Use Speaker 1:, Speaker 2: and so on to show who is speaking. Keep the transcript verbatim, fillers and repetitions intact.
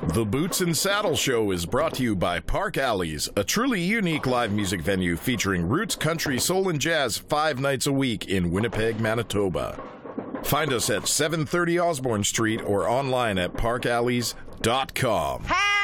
Speaker 1: The Boots and Saddle Show is brought to you by Park Alleys, a truly unique live music venue featuring roots, country, soul, and jazz five nights a week in Winnipeg, Manitoba. Find us at seven thirty Osborne Street or online at park alleys dot com.
Speaker 2: Hey!